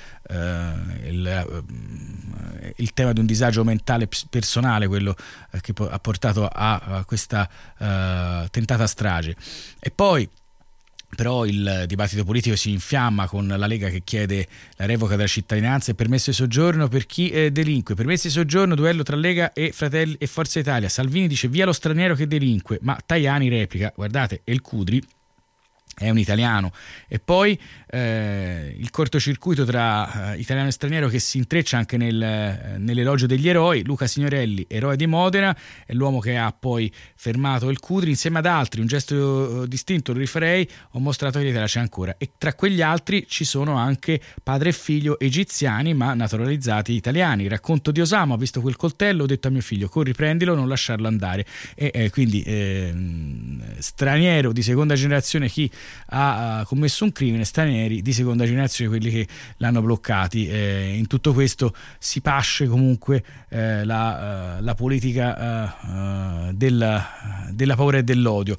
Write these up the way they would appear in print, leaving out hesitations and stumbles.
il tema di un disagio mentale personale, quello che ha portato a questa tentata strage. E poi però il dibattito politico si infiamma con la Lega che chiede la revoca della cittadinanza e permesso di soggiorno per chi delinque. Permessi di soggiorno, duello tra Lega e Fratelli e Forza Italia. Salvini dice via lo straniero che delinque, ma Tajani replica: guardate, El Khudri è un italiano. E poi il cortocircuito tra italiano e straniero che si intreccia anche nell'elogio degli eroi. Luca Signorelli, eroe di Modena, è l'uomo che ha poi fermato il Khudri insieme ad altri. Un gesto distinto, lo rifarei, ho mostrato che l'Italia c'è ancora. E tra quegli altri ci sono anche padre e figlio egiziani ma naturalizzati italiani. Il racconto di Osama: ho visto quel coltello, ho detto a mio figlio corri, prendilo, non lasciarlo andare. E quindi straniero di seconda generazione chi ha commesso un crimine, stranieri di seconda generazione quelli che l'hanno bloccati. In tutto questo si pasce comunque la politica della paura e dell'odio.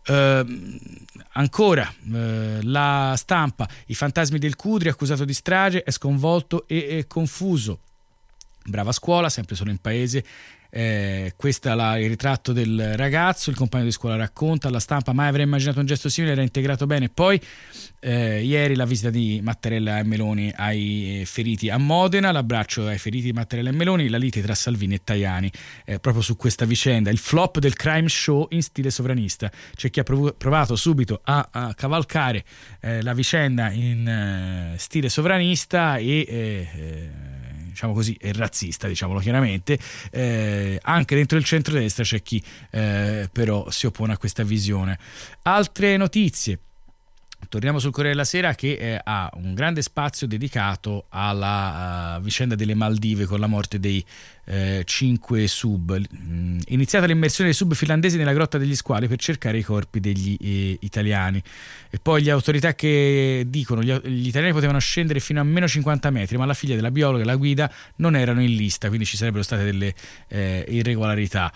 Ancora La Stampa: i fantasmi del Khudri, accusato di strage, è sconvolto e confuso. Brava scuola, sempre solo in paese. Questo è il ritratto del ragazzo, il compagno di scuola racconta alla Stampa: mai avrei immaginato un gesto simile, era integrato bene. Poi ieri la visita di Mattarella e Meloni ai feriti a Modena, l'abbraccio ai feriti di Mattarella e Meloni, la lite tra Salvini e Tajani proprio su questa vicenda, il flop del crime show in stile sovranista. C'è chi ha provato subito a cavalcare la vicenda in stile sovranista e diciamo così, è razzista, diciamolo chiaramente. Anche dentro il centrodestra c'è chi però si oppone a questa visione. Altre notizie. Torniamo sul Corriere della Sera che ha un grande spazio dedicato alla vicenda delle Maldive con la morte dei 5 sub. Iniziata l'immersione dei sub finlandesi nella grotta degli squali per cercare i corpi degli italiani. E poi le autorità che dicono gli italiani potevano scendere fino a meno 50 metri, ma la figlia della biologa e la guida non erano in lista, quindi ci sarebbero state delle irregolarità.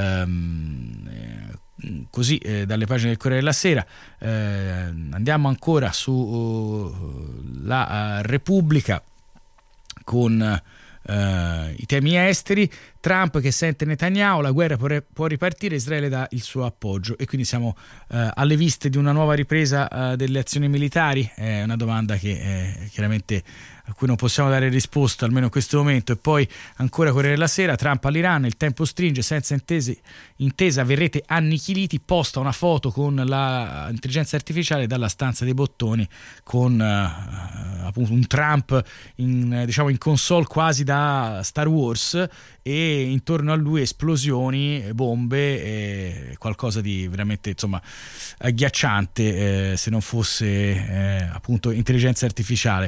Così dalle pagine del Corriere della Sera. Andiamo ancora su la Repubblica con i temi esteri. Trump che sente Netanyahu, la guerra può ripartire, Israele dà il suo appoggio. E quindi siamo alle viste di una nuova ripresa delle azioni militari. È una domanda che chiaramente a cui non possiamo dare risposta almeno in questo momento. E poi ancora Corriere della Sera: Trump all'Iran, il tempo stringe, senza intesa verrete annichiliti. Posta una foto con l'intelligenza artificiale dalla stanza dei bottoni con appunto un Trump in console quasi da Star Wars, e intorno a lui esplosioni, bombe, qualcosa di veramente insomma agghiacciante, se non fosse appunto intelligenza artificiale.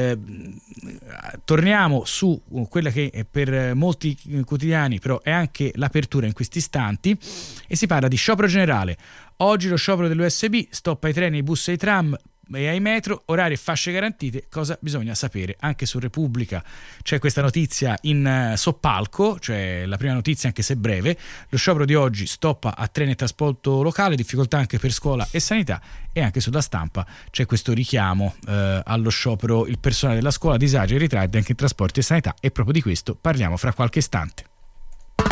Torniamo su quella che per molti quotidiani però è anche l'apertura in questi istanti, e si parla di sciopero generale. Oggi lo sciopero dell'USB, stop ai treni, ai bus e ai tram e ai metro, orari e fasce garantite, cosa bisogna sapere. Anche su Repubblica c'è questa notizia in soppalco, cioè la prima notizia anche se breve: lo sciopero di oggi, stop a treni e trasporto locale, difficoltà anche per scuola e sanità. E anche sulla Stampa c'è questo richiamo allo sciopero, il personale della scuola, disagi e ritardi anche in trasporti e sanità, e proprio di questo parliamo fra qualche istante.